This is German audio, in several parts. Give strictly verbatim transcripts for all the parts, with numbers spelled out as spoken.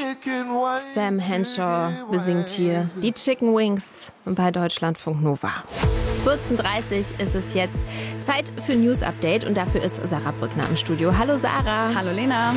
Sam Henshaw besingt hier die Chicken Wings bei Deutschlandfunk Nova. vierzehn Uhr dreißig ist es jetzt. Zeit für News Update und dafür ist Sarah Brückner im Studio. Hallo Sarah. Hallo Lena.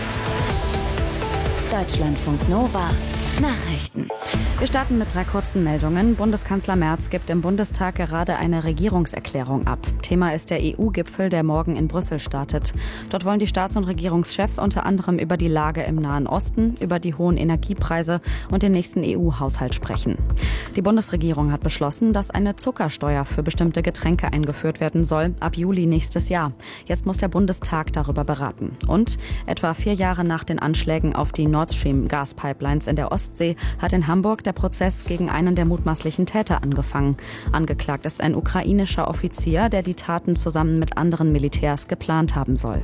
Deutschlandfunk Nova. Nachrichten. Wir starten mit drei kurzen Meldungen. Bundeskanzler Merz gibt im Bundestag gerade eine Regierungserklärung ab. Thema ist der E U-Gipfel, der morgen in Brüssel startet. Dort wollen die Staats- und Regierungschefs unter anderem über die Lage im Nahen Osten, über die hohen Energiepreise und den nächsten E U-Haushalt sprechen. Die Bundesregierung hat beschlossen, dass eine Zuckersteuer für bestimmte Getränke eingeführt werden soll, ab Juli nächstes Jahr. Jetzt muss der Bundestag darüber beraten. Und etwa vier Jahre nach den Anschlägen auf die Nord Stream-Gaspipelines in der Ostsee hat in Hamburg der Prozess gegen einen der mutmaßlichen Täter angefangen. Angeklagt ist ein ukrainischer Offizier, der die Taten zusammen mit anderen Militärs geplant haben soll.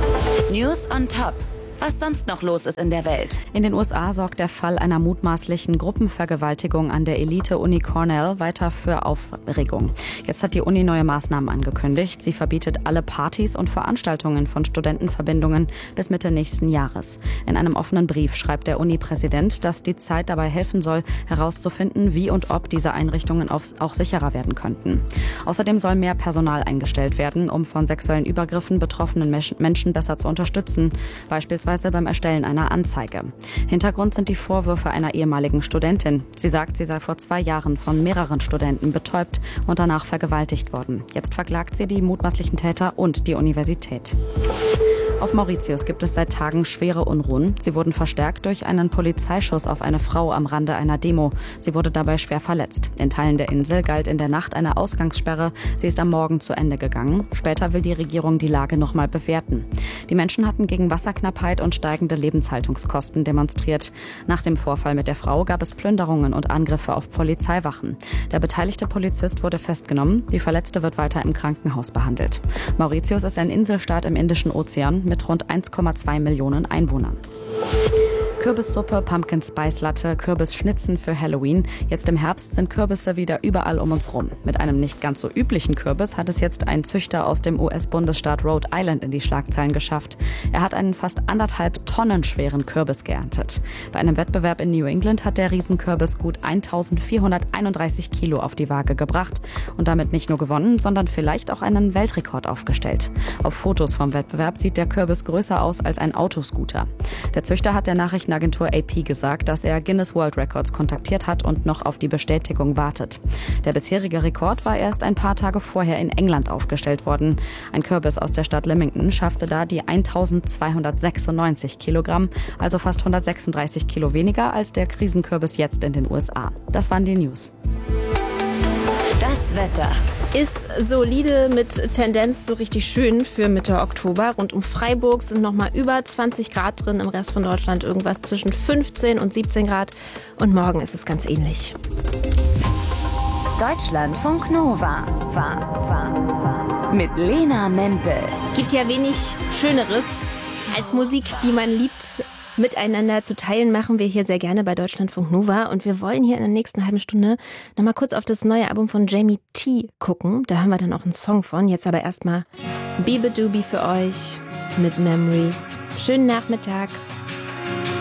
News on Top. Was sonst noch los ist in der Welt. In den U S A sorgt der Fall einer mutmaßlichen Gruppenvergewaltigung an der Elite-Uni Cornell weiter für Aufregung. Jetzt hat die Uni neue Maßnahmen angekündigt. Sie verbietet alle Partys und Veranstaltungen von Studentenverbindungen bis Mitte nächsten Jahres. In einem offenen Brief schreibt der Uni-Präsident, dass die Zeit dabei helfen soll, herauszufinden, wie und ob diese Einrichtungen auch sicherer werden könnten. Außerdem soll mehr Personal eingestellt werden, um von sexuellen Übergriffen betroffenen Menschen besser zu unterstützen, beispielsweise beim Erstellen einer Anzeige. Hintergrund sind die Vorwürfe einer ehemaligen Studentin. Sie sagt, sie sei vor zwei Jahren von mehreren Studenten betäubt und danach vergewaltigt worden. Jetzt verklagt sie die mutmaßlichen Täter und die Universität. Auf Mauritius gibt es seit Tagen schwere Unruhen. Sie wurden verstärkt durch einen Polizeischuss auf eine Frau am Rande einer Demo. Sie wurde dabei schwer verletzt. In Teilen der Insel galt in der Nacht eine Ausgangssperre. Sie ist am Morgen zu Ende gegangen. Später will die Regierung die Lage nochmal bewerten. Die Menschen hatten gegen Wasserknappheit und steigende Lebenshaltungskosten demonstriert. Nach dem Vorfall mit der Frau gab es Plünderungen und Angriffe auf Polizeiwachen. Der beteiligte Polizist wurde festgenommen. Die Verletzte wird weiter im Krankenhaus behandelt. Mauritius ist ein Inselstaat im Indischen Ozean mit rund eins Komma zwei Millionen Einwohnern. Kürbissuppe, Pumpkin Spice Latte, Kürbisschnitzen für Halloween. Jetzt im Herbst sind Kürbisse wieder überall um uns rum. Mit einem nicht ganz so üblichen Kürbis hat es jetzt ein Züchter aus dem U S-Bundesstaat Rhode Island in die Schlagzeilen geschafft. Er hat einen fast anderthalb Tonnen schweren Kürbis geerntet. Bei einem Wettbewerb in New England hat der Riesenkürbis gut eintausendvierhunderteinunddreißig Kilo auf die Waage gebracht und damit nicht nur gewonnen, sondern vielleicht auch einen Weltrekord aufgestellt. Auf Fotos vom Wettbewerb sieht der Kürbis größer aus als ein Autoscooter. Der Züchter hat der Nachrichten Agentur A P gesagt, dass er Guinness World Records kontaktiert hat und noch auf die Bestätigung wartet. Der bisherige Rekord war erst ein paar Tage vorher in England aufgestellt worden. Ein Kürbis aus der Stadt Leamington schaffte da die eintausendzweihundertsechsundneunzig Kilogramm, also fast hundertsechsunddreißig Kilo weniger als der Riesenkürbis jetzt in den U S A. Das waren die News. Das Wetter. Ist solide mit Tendenz so richtig schön für Mitte Oktober. Rund um Freiburg sind noch mal über zwanzig Grad drin. Im Rest von Deutschland irgendwas zwischen fünfzehn und siebzehn Grad. Und morgen ist es ganz ähnlich. Deutschlandfunk Nova. Mit Lena Mempel. Gibt ja wenig Schöneres als Musik, die man liebt, miteinander zu teilen, machen wir hier sehr gerne bei Deutschlandfunk Nova. Und wir wollen hier in der nächsten halben Stunde noch mal kurz auf das neue Album von Jamie T. gucken. Da haben wir dann auch einen Song von. Jetzt aber erstmal Bibi Dubi für euch mit Memories. Schönen Nachmittag.